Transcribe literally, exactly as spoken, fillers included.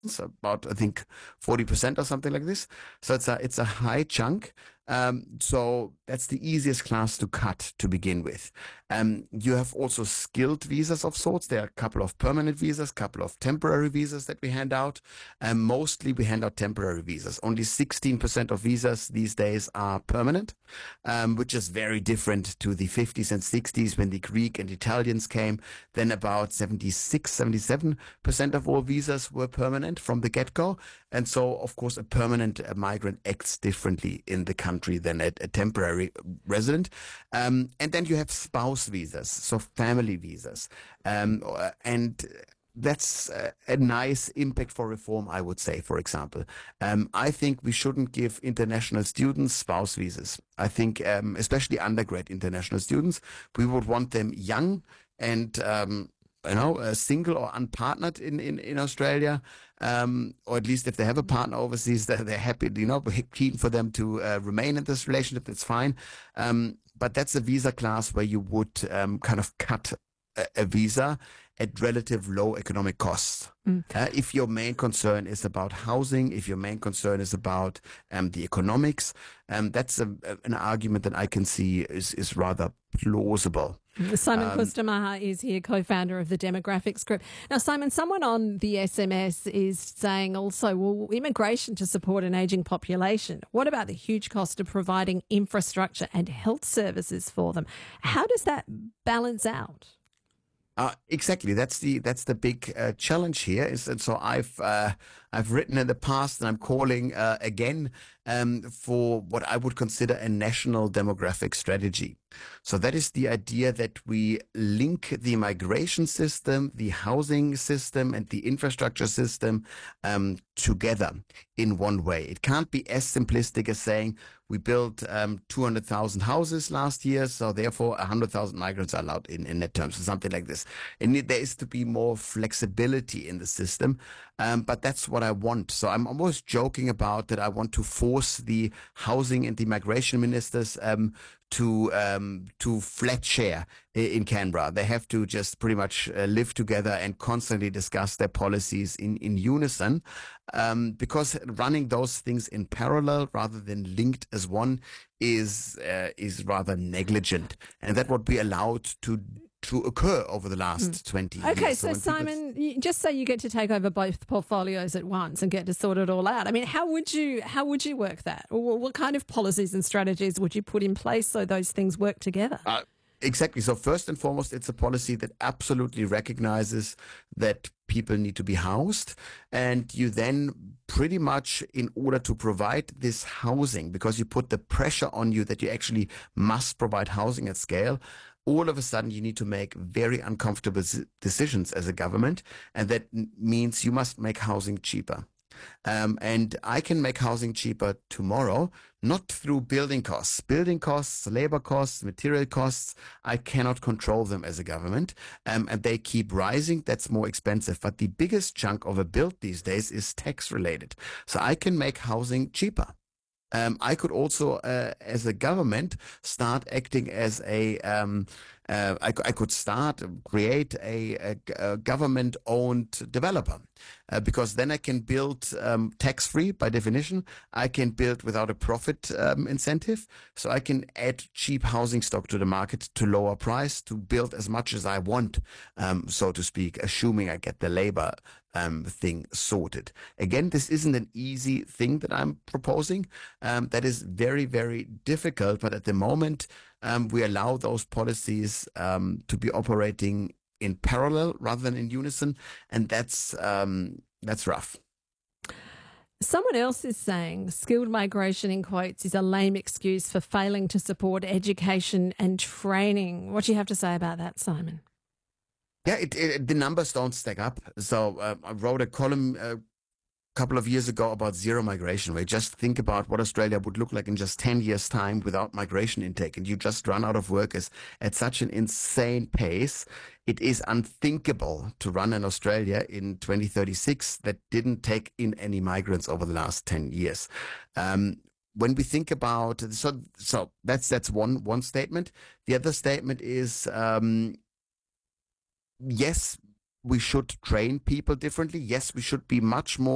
It's about, I think, forty percent or something like this. So it's a it's a high chunk. Um, so that's the easiest class to cut to begin with. Um, you have also skilled visas of sorts. There are a couple of permanent visas, couple of temporary visas that we hand out. And mostly we hand out temporary visas. Only sixteen percent of visas these days are permanent, um, which is very different to the fifties and sixties when the Greek and Italians came. Then about seventy-six, seventy-seven percent of all visas were permanent from the get-go. And so, of course, a permanent uh, migrant acts differently in the country than a, a temporary resident. Um, and then you have spouse visas, so family visas. Um, uh, and that's uh, a nice impact for reform, I would say, for example. Um, I think we shouldn't give international students spouse visas. I think, um, especially undergrad international students, we would want them young and um, you know, uh, single or unpartnered in, in, in Australia, um, or at least if they have a partner overseas, they're, they're happy, you know, keen for them to uh, remain in this relationship. That's fine. Um, but that's a visa class where you would um, kind of cut a, a visa at relative low economic costs. Mm. Uh, if your main concern is about housing, if your main concern is about um, the economics, um, that's a, an argument that I can see is, is rather plausible. Simon Um, Kustamah is here, co-founder of the Demographics Group. Now, Simon, someone on the S M S is saying also, well, immigration to support an ageing population. What about the huge cost of providing infrastructure and health services for them? How does that balance out? Uh, exactly. That's the that's the big uh, challenge here. Is and so I've uh, I've written in the past, and I'm calling uh, again um, for what I would consider a national demographic strategy. So that is the idea that we link the migration system, the housing system, and the infrastructure system um, together in one way. It can't be as simplistic as saying we built um, two hundred thousand houses last year, so therefore one hundred thousand migrants are allowed in, in net terms, or something like this. And there is to be more flexibility in the system, um, but that's what I want. So I'm almost joking about that I want to force the housing and the migration ministers um, to um, to flat share in Canberra. They have to just pretty much uh, live together and constantly discuss their policies in, in unison, um, because running those things in parallel rather than linked as one is uh, is rather negligent, and that would be allowed to to occur over the last mm. twenty years. Okay, so, so Simon, you, just say you get to take over both portfolios at once and get to sort it all out. I mean, how would you how would you work that? Or what kind of policies and strategies would you put in place so those things work together? Uh, Exactly. So first and foremost, it's a policy that absolutely recognizes that people need to be housed. And you then pretty much, in order to provide this housing, because you put the pressure on you that you actually must provide housing at scale, all of a sudden you need to make very uncomfortable decisions as a government. And that means you must make housing cheaper. Um, and I can make housing cheaper tomorrow, not through building costs. Building costs, labor costs, material costs, I cannot control them as a government, um, and they keep rising. That's more expensive. But the biggest chunk of a build these days is tax related. So I can make housing cheaper. Um, I could also, uh, as a government, start acting as a, um, uh, I, I could start, create a, a, a government-owned developer, uh, because then I can build um, tax-free by definition. I can build without a profit um, incentive. So I can add cheap housing stock to the market to lower price, to build as much as I want, um, so to speak, assuming I get the labor Um, thing sorted. Again, this isn't an easy thing that I'm proposing. Um, that is very, very difficult. But at the moment, um, we allow those policies um, to be operating in parallel rather than in unison, and that's um, that's rough. Someone else is saying skilled migration, in quotes, is a lame excuse for failing to support education and training. What do you have to say about that, Simon? Yeah, it, it, the numbers don't stack up. So uh, I wrote a column a couple of years ago about zero migration, where you just think about what Australia would look like in just ten years' time without migration intake, and you just run out of workers at such an insane pace. It is unthinkable to run an Australia in twenty thirty-six that didn't take in any migrants over the last ten years. Um, When we think about, so so that's that's one one statement. The other statement is, um, yes, we should train people differently. Yes, we should be much more